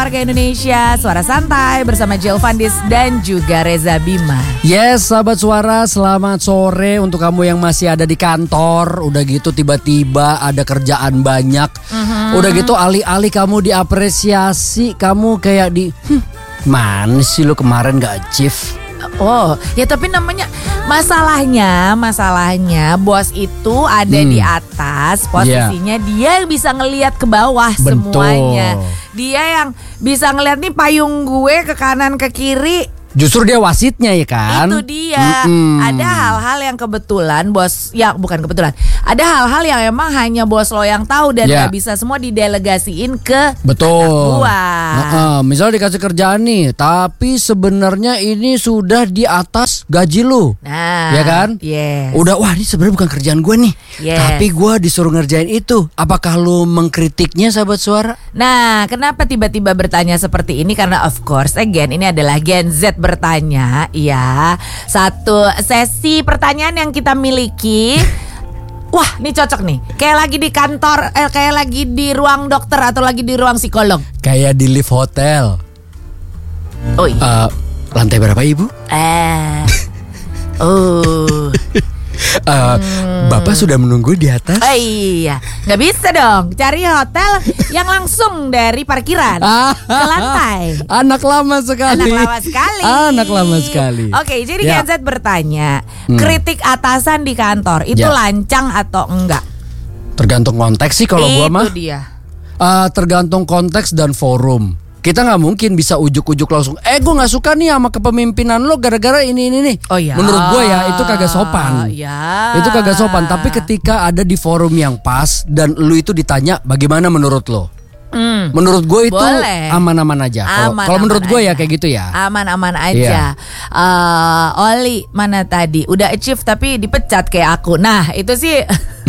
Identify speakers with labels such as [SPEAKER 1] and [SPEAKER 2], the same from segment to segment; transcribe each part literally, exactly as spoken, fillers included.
[SPEAKER 1] warga Indonesia, Suara Santai bersama Jill Fandis dan juga Reza Bima.
[SPEAKER 2] Yes, sahabat Suara, selamat sore untuk kamu yang masih ada di kantor. Udah gitu tiba-tiba ada kerjaan banyak. Uh-huh. Udah gitu alih-alih kamu diapresiasi, kamu kayak di hm, mana sih lu kemarin gak achieve?
[SPEAKER 1] Oh, ya tapi namanya masalahnya, masalahnya bos itu ada hmm. di atas, posisinya yeah. dia yang bisa ngelihat ke bawah. Betul. Semuanya. Dia yang bisa ngelihat nih payung gue ke kanan ke kiri.
[SPEAKER 2] Justru dia wasitnya ya kan?
[SPEAKER 1] Itu dia. Mm-mm. Ada hal-hal yang kebetulan bos, ya bukan kebetulan. Ada hal-hal yang emang hanya bos lo yang tahu dan yeah. gak bisa semua didelegasiin ke
[SPEAKER 2] Betul.
[SPEAKER 1] anak gua.
[SPEAKER 2] Nah, misalnya dikasih kerjaan nih, tapi sebenarnya ini sudah di atas gaji lu.
[SPEAKER 1] Nah,
[SPEAKER 2] ya kan?
[SPEAKER 1] Yes.
[SPEAKER 2] Udah, wah ini sebenarnya bukan kerjaan gue nih.
[SPEAKER 1] Yes.
[SPEAKER 2] Tapi gue disuruh ngerjain itu. Apakah lu mengkritiknya, sahabat Suara?
[SPEAKER 1] Nah, kenapa tiba-tiba bertanya seperti ini? Karena of course again ini adalah Gen Z bertanya, ya. Satu sesi pertanyaan yang kita miliki. Wah, ini cocok nih. Kayak lagi di kantor, eh, kayak lagi di ruang dokter atau lagi di ruang psikolog.
[SPEAKER 2] Kayak di lift hotel.
[SPEAKER 1] Oh iya.
[SPEAKER 2] Uh, lantai berapa, Ibu?
[SPEAKER 1] Eh. Oh.
[SPEAKER 2] Uh, hmm. Bapak sudah menunggu di atas?
[SPEAKER 1] Oh iya, nggak bisa dong cari hotel yang langsung dari parkiran ke lantai.
[SPEAKER 2] Anak lama sekali.
[SPEAKER 1] Anak lama sekali.
[SPEAKER 2] Anak lama sekali.
[SPEAKER 1] Oke, jadi
[SPEAKER 2] ya.
[SPEAKER 1] Gen Z bertanya,
[SPEAKER 2] hmm.
[SPEAKER 1] kritik atasan di kantor itu
[SPEAKER 2] ya.
[SPEAKER 1] lancang atau enggak?
[SPEAKER 2] Tergantung konteks sih kalau gua mah.
[SPEAKER 1] Itu dia.
[SPEAKER 2] Uh, tergantung konteks dan forum. Kita nggak mungkin bisa ujuk-ujuk langsung. Eh, gue nggak suka nih sama kepemimpinan lo gara-gara ini ini nih.
[SPEAKER 1] Oh ya.
[SPEAKER 2] Menurut gue ya itu kagak sopan.
[SPEAKER 1] Ya.
[SPEAKER 2] Itu kagak sopan. Tapi ketika ada di forum yang pas dan lu itu ditanya bagaimana menurut lo? Hmm. Menurut gue itu boleh. Aman-aman aja. Kalau menurut gue ya kayak gitu ya.
[SPEAKER 1] Aman-aman aja. Yeah. Uh, Oli mana tadi? Udah achieve tapi dipecat kayak aku. Nah itu sih.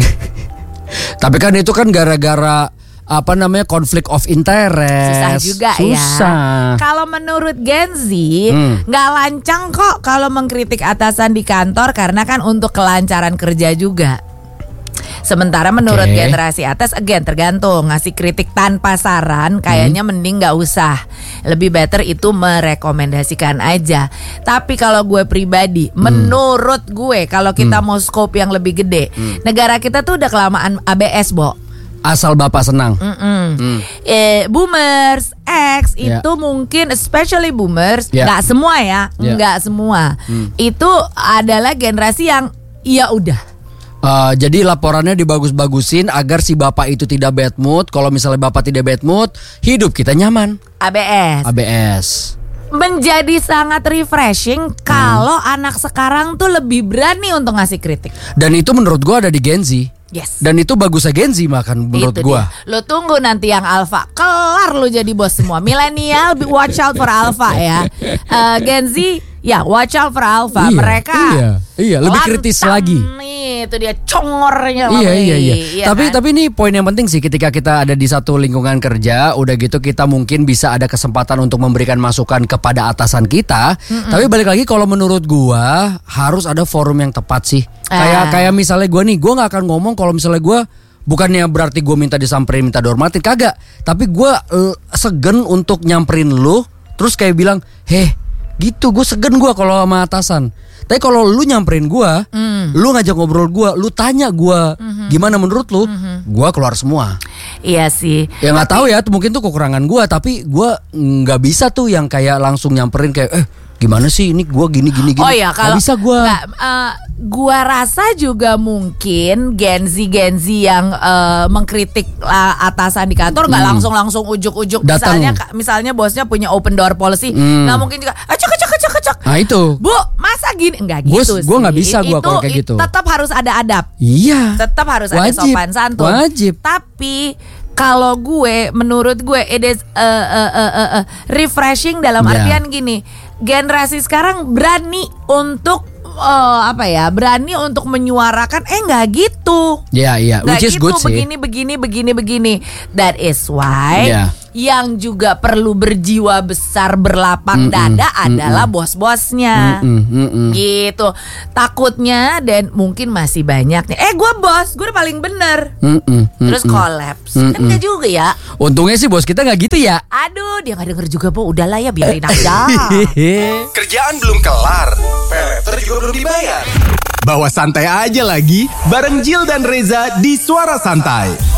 [SPEAKER 2] Tapi kan itu kan gara-gara apa namanya konflik of interest.
[SPEAKER 1] Susah juga
[SPEAKER 2] Susah.
[SPEAKER 1] ya. Kalau menurut Gen Z hmm. gak lancang kok kalau mengkritik atasan di kantor, karena kan untuk kelancaran kerja juga. Sementara menurut okay. generasi atas, again tergantung. Ngasih kritik tanpa saran kayaknya hmm. mending gak usah. Lebih better itu merekomendasikan aja. Tapi kalau gue pribadi, hmm. menurut gue kalau kita hmm. mau scope yang lebih gede, hmm. negara kita tuh udah kelamaan A B S, Bo.
[SPEAKER 2] Asal bapak senang. Mm.
[SPEAKER 1] Eh, boomers, X yeah. itu mungkin, especially boomers, yeah. nggak semua ya, yeah. nggak semua. Mm. Itu adalah generasi yang ya udah.
[SPEAKER 2] Uh, jadi laporannya dibagus-bagusin agar si bapak itu tidak bad mood. Kalau misalnya bapak tidak bad mood, hidup kita nyaman.
[SPEAKER 1] A B S.
[SPEAKER 2] A B S.
[SPEAKER 1] Menjadi sangat refreshing kalau hmm. anak sekarang tuh lebih berani untuk ngasih kritik.
[SPEAKER 2] Dan itu menurut gua ada di Gen Z.
[SPEAKER 1] Yes.
[SPEAKER 2] Dan itu bagusnya Gen Z makan menurut
[SPEAKER 1] itu
[SPEAKER 2] gua.
[SPEAKER 1] Lo tunggu nanti yang alpha, kelar lo jadi bos semua. Milenial watch out for alpha ya. Uh, Gen Z ya watch out for alpha.
[SPEAKER 2] Iya,
[SPEAKER 1] Mereka
[SPEAKER 2] iya, iya lebih kritis lagi.
[SPEAKER 1] Nih, itu dia congornya.
[SPEAKER 2] Iya iya iya.
[SPEAKER 1] iya
[SPEAKER 2] tapi
[SPEAKER 1] kan?
[SPEAKER 2] tapi ini poin yang penting sih ketika kita ada di satu lingkungan kerja, udah gitu kita mungkin bisa ada kesempatan untuk memberikan masukan kepada atasan kita. Mm-mm. Tapi balik lagi kalau menurut gua harus ada forum yang tepat sih. Kayak ah. kayak misalnya gua nih, gua nggak akan ngomong kalau misalnya gua bukannya berarti gua minta disamperin, minta dihormatin, kagak. Tapi gua uh, segen untuk nyamperin lu, terus kayak bilang, heh. Gitu, gue segen gue kalau sama atasan. Tapi kalau lu nyamperin gue, mm. lu ngajak ngobrol gue, lu tanya gue, mm-hmm. gimana menurut lu, mm-hmm. gue keluar semua.
[SPEAKER 1] Iya sih.
[SPEAKER 2] Ya nggak tahu ya, mungkin tuh kekurangan gue, tapi gue nggak bisa tuh yang kayak langsung nyamperin kayak, eh gimana sih ini gue gini gini gini.
[SPEAKER 1] Oh ya kalau
[SPEAKER 2] bisa gue.
[SPEAKER 1] Uh, gue rasa juga mungkin Gen Z Gen Z yang uh, mengkritik uh, atasan di kantor nggak hmm. langsung langsung ujuk-ujuk.
[SPEAKER 2] Datang.
[SPEAKER 1] Misalnya misalnya bosnya punya open door policy, nggak hmm. mungkin juga acak acak acak acak.
[SPEAKER 2] Nah itu.
[SPEAKER 1] Bu masa gini nggak gitu
[SPEAKER 2] gua,
[SPEAKER 1] sih.
[SPEAKER 2] Gue nggak bisa gue kalau kayak gitu.
[SPEAKER 1] Tetap harus ada adab.
[SPEAKER 2] Iya.
[SPEAKER 1] Tetap harus
[SPEAKER 2] wajib,
[SPEAKER 1] ada sopan santun.
[SPEAKER 2] Wajib.
[SPEAKER 1] Tapi kalau gue, menurut gue, it is uh, uh, uh, uh, uh, refreshing dalam yeah. artian gini. Generasi sekarang berani untuk uh, apa ya? Berani untuk menyuarakan. Eh nggak gitu.
[SPEAKER 2] Iya yeah, iya. Yeah. Which is
[SPEAKER 1] gitu,
[SPEAKER 2] good sih.
[SPEAKER 1] Begini begini begini begini. That is why.
[SPEAKER 2] Yeah.
[SPEAKER 1] yang juga perlu berjiwa besar berlapang
[SPEAKER 2] Mm-mm,
[SPEAKER 1] dada
[SPEAKER 2] mm-mm.
[SPEAKER 1] adalah bos-bosnya.
[SPEAKER 2] Mm-mm, mm-mm.
[SPEAKER 1] Gitu. Takutnya dan mungkin masih banyak nih. Eh gue bos, gue udah paling bener.
[SPEAKER 2] Mm-mm,
[SPEAKER 1] Terus
[SPEAKER 2] mm-mm.
[SPEAKER 1] kolaps. Kan
[SPEAKER 2] Mm-mm.
[SPEAKER 1] gak juga ya.
[SPEAKER 2] Untungnya sih bos kita nggak gitu ya.
[SPEAKER 1] Aduh, dia gak denger juga, Bu. Udahlah ya, biarin aja.
[SPEAKER 3] Kerjaan belum kelar, peleter juga belum dibayar. Bawa santai aja lagi, bareng Jill dan Reza di Suara Santai.